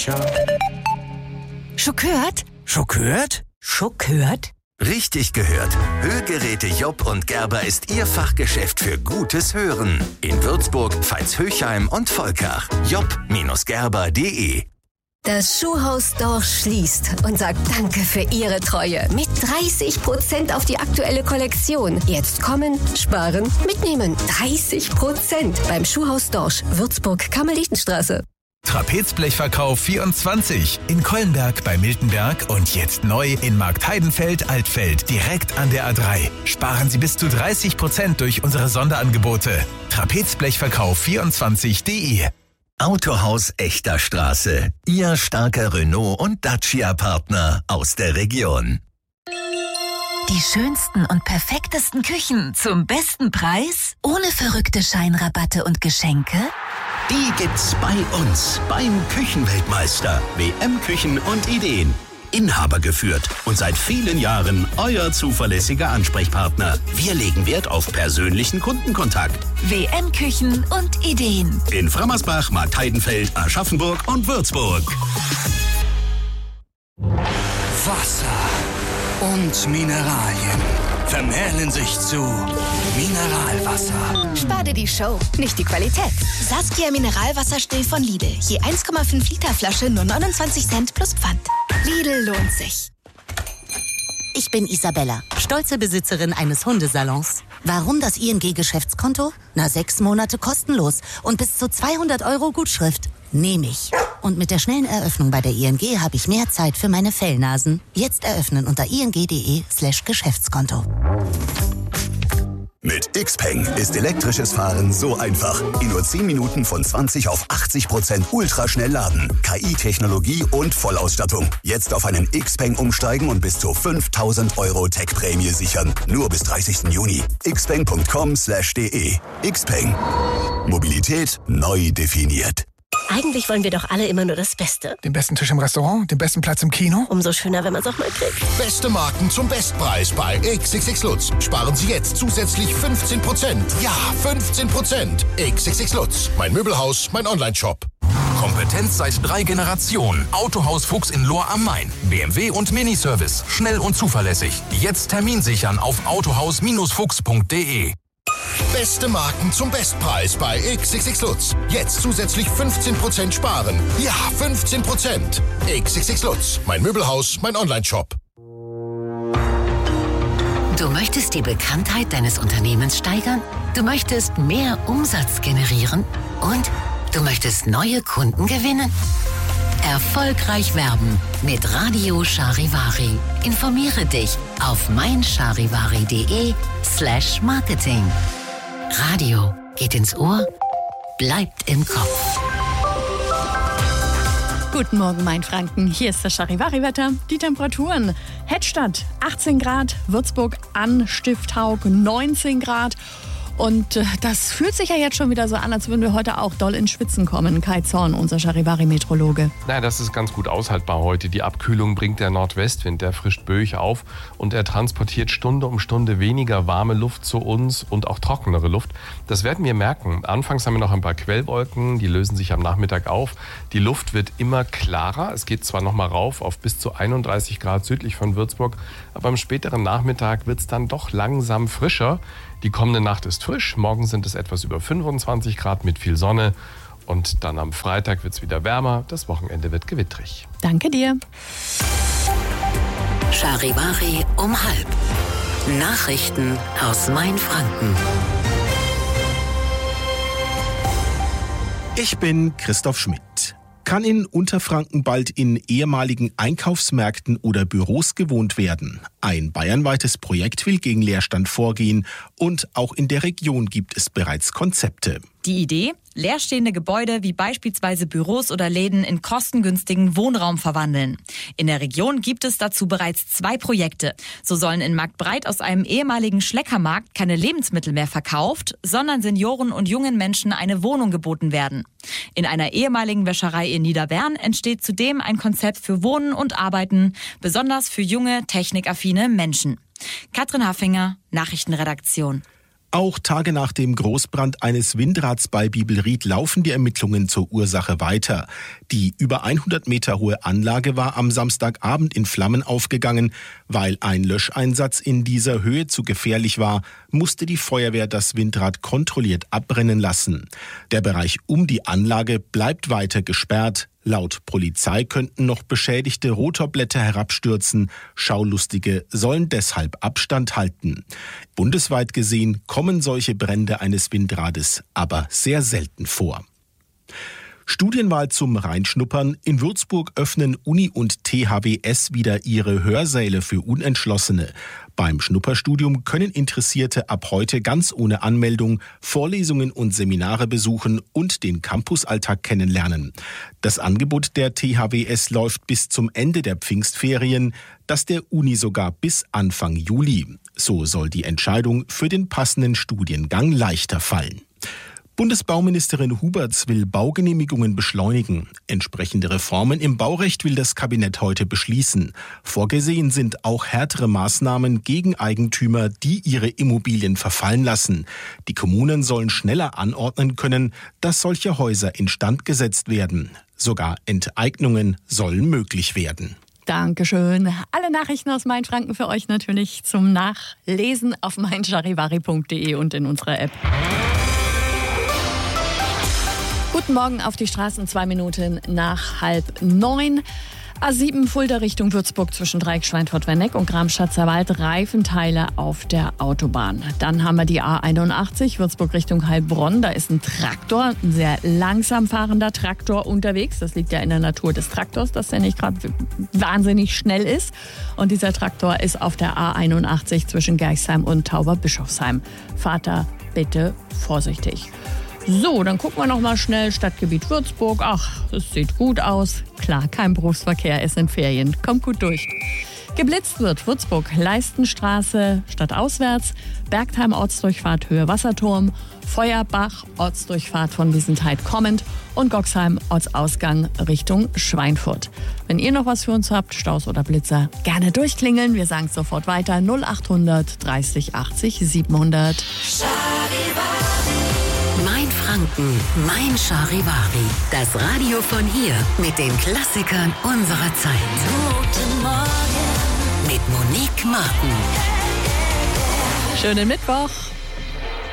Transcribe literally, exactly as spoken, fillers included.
Schockiert? Schockiert? Schockiert? Richtig gehört. Hörgeräte Job und Gerber ist Ihr Fachgeschäft für gutes Hören. In Würzburg, Veitshöchheim und Volkach. job Gerber punkt de. Das Schuhhaus Dorsch schließt und sagt Danke für Ihre Treue. Mit dreißig Prozent auf die aktuelle Kollektion. Jetzt kommen, sparen, mitnehmen. dreißig Prozent beim Schuhhaus Dorsch, Würzburg, Karmelitenstraße. Trapezblechverkauf vierundzwanzig in Kollenberg bei Miltenberg und jetzt neu in Marktheidenfeld-Altfeld, direkt an der A drei. Sparen Sie bis zu dreißig Prozent durch unsere Sonderangebote. Trapezblechverkauf vierundzwanzig punkt de. Autohaus Echter Straße. Ihr starker Renault- und Dacia-Partner aus der Region. Die schönsten und perfektesten Küchen zum besten Preis? Ohne verrückte Scheinrabatte und Geschenke? Die gibt's bei uns, beim Küchenweltmeister. W M Küchen und Ideen. Inhaber geführt und seit vielen Jahren euer zuverlässiger Ansprechpartner. Wir legen Wert auf persönlichen Kundenkontakt. W M Küchen und Ideen. In Frammersbach, Marktheidenfeld, Aschaffenburg und Würzburg. Wasser und Mineralien vermählen sich zu Mineralwasser. Spar dir die Show, nicht die Qualität. Saskia Mineralwasser still von Lidl. Je eins Komma fünf Liter Flasche nur neunundzwanzig Cent plus Pfand. Lidl lohnt sich. Ich bin Isabella, stolze Besitzerin eines Hundesalons. Warum das I N G-Geschäftskonto? Na, sechs Monate kostenlos und bis zu zweihundert Euro Gutschrift. Nehme ich. Und mit der schnellen Eröffnung bei der I N G habe ich mehr Zeit für meine Fellnasen. Jetzt eröffnen unter ing.de slash Geschäftskonto. Mit Xpeng ist elektrisches Fahren so einfach. In nur zehn Minuten von zwanzig auf achtzig Prozent ultraschnell laden. K I-Technologie und Vollausstattung. Jetzt auf einen Xpeng umsteigen und bis zu fünftausend Euro Tech-Prämie sichern. Nur bis dreißigsten Juni. xpeng punkt com slash de. Xpeng. Mobilität neu definiert. Eigentlich wollen wir doch alle immer nur das Beste. Den besten Tisch im Restaurant, den besten Platz im Kino. Umso schöner, wenn man es auch mal kriegt. Beste Marken zum Bestpreis bei X X X Lutz. Sparen Sie jetzt zusätzlich fünfzehn Prozent. Ja, fünfzehn Prozent. X X X Lutz. Mein Möbelhaus, mein Online-Shop. Kompetenz seit drei Generationen. Autohaus Fuchs in Lohr am Main. B M W und Miniservice. Schnell und zuverlässig. Jetzt Termin sichern auf autohaus fuchs punkt de. Beste Marken zum Bestpreis bei X X X Lutz. Jetzt zusätzlich fünfzehn Prozent sparen. Ja, fünfzehn Prozent. X X X Lutz. Mein Möbelhaus, mein Online-Shop. Du möchtest die Bekanntheit deines Unternehmens steigern? Du möchtest mehr Umsatz generieren? Und du möchtest neue Kunden gewinnen? Erfolgreich werben mit Radio Charivari. Informiere dich auf meincharivari.de slash Marketing. Radio geht ins Ohr, bleibt im Kopf. Guten Morgen, Mainfranken. Hier ist das Charivari-Wetter. Die Temperaturen: Hettstadt achtzehn Grad, Würzburg an Stifthaug neunzehn Grad. Und äh, das fühlt sich ja jetzt schon wieder so an, als würden wir heute auch doll ins Schwitzen kommen. Kai Zorn, unser Charivari-Meteorologe. Naja, das ist ganz gut aushaltbar heute. Die Abkühlung bringt der Nordwestwind, der frischt böig auf und er transportiert Stunde um Stunde weniger warme Luft zu uns und auch trockenere Luft. Das werden wir merken. Anfangs haben wir noch ein paar Quellwolken, die lösen sich am Nachmittag auf. Die Luft wird immer klarer. Es geht zwar noch mal rauf auf bis zu einunddreißig Grad südlich von Würzburg, aber am späteren Nachmittag wird es dann doch langsam frischer. Die kommende Nacht ist frisch, morgen sind es etwas über fünfundzwanzig Grad mit viel Sonne und dann am Freitag wird es wieder wärmer, das Wochenende wird gewittrig. Danke dir. Charivari um halb. Nachrichten aus Mainfranken. Ich bin Christoph Schmidt. Kann in Unterfranken bald in ehemaligen Einkaufsmärkten oder Büros gewohnt werden? Ein bayernweites Projekt will gegen Leerstand vorgehen und auch in der Region gibt es bereits Konzepte. Die Idee? Leerstehende Gebäude wie beispielsweise Büros oder Läden in kostengünstigen Wohnraum verwandeln. In der Region gibt es dazu bereits zwei Projekte. So sollen in Marktbreit aus einem ehemaligen Schleckermarkt keine Lebensmittel mehr verkauft, sondern Senioren und jungen Menschen eine Wohnung geboten werden. In einer ehemaligen Wäscherei in Niederbern entsteht zudem ein Konzept für Wohnen und Arbeiten, besonders für junge, technikaffine Menschen. Katrin Haffinger, Nachrichtenredaktion. Auch Tage nach dem Großbrand eines Windrads bei Bibelried laufen die Ermittlungen zur Ursache weiter. Die über hundert Meter hohe Anlage war am Samstagabend in Flammen aufgegangen. Weil ein Löscheinsatz in dieser Höhe zu gefährlich war, musste die Feuerwehr das Windrad kontrolliert abbrennen lassen. Der Bereich um die Anlage bleibt weiter gesperrt. Laut Polizei könnten noch beschädigte Rotorblätter herabstürzen. Schaulustige sollen deshalb Abstand halten. Bundesweit gesehen kommen solche Brände eines Windrades aber sehr selten vor. Studienwahl zum Reinschnuppern. In Würzburg öffnen Uni und T H W S wieder ihre Hörsäle für Unentschlossene. Beim Schnupperstudium können Interessierte ab heute ganz ohne Anmeldung Vorlesungen und Seminare besuchen und den Campusalltag kennenlernen. Das Angebot der T H W S läuft bis zum Ende der Pfingstferien, das der Uni sogar bis Anfang Juli. So soll die Entscheidung für den passenden Studiengang leichter fallen. Bundesbauministerin Huberts will Baugenehmigungen beschleunigen. Entsprechende Reformen im Baurecht will das Kabinett heute beschließen. Vorgesehen sind auch härtere Maßnahmen gegen Eigentümer, die ihre Immobilien verfallen lassen. Die Kommunen sollen schneller anordnen können, dass solche Häuser instand gesetzt werden. Sogar Enteignungen sollen möglich werden. Dankeschön. Alle Nachrichten aus Mainfranken für euch natürlich zum Nachlesen auf mein charivari punkt de und in unserer App. Guten Morgen auf die Straßen, zwei Minuten nach halb neun. A sieben Fulda Richtung Würzburg zwischen Dreieck Schweinfurt-Werneck und Gramschatzer-Wald, Reifenteile auf der Autobahn. Dann haben wir die A einundachtzig Würzburg Richtung Heilbronn. Da ist ein Traktor, ein sehr langsam fahrender Traktor unterwegs. Das liegt ja in der Natur des Traktors, dass der nicht gerade wahnsinnig schnell ist. Und dieser Traktor ist auf der A einundachtzig zwischen Gerxheim und Tauberbischofsheim. Fahrt da bitte vorsichtig. So, dann gucken wir noch mal schnell Stadtgebiet Würzburg. Ach, es sieht gut aus. Klar, kein Berufsverkehr, es sind Ferien. Kommt gut durch. Geblitzt wird Würzburg, Leistenstraße stadtauswärts, Bergheim Ortsdurchfahrt Höhe Wasserturm, Feuerbach Ortsdurchfahrt von Wiesenthal kommend und Goxheim Ortsausgang Richtung Schweinfurt. Wenn ihr noch was für uns habt, Staus oder Blitzer, gerne durchklingeln. Wir sagen es sofort weiter. null achthundert dreißig achtzig siebenhundert. Mein Franken, mein Charivari. Das Radio von hier mit den Klassikern unserer Zeit. Guten Morgen mit Monique Martin. Schönen Mittwoch.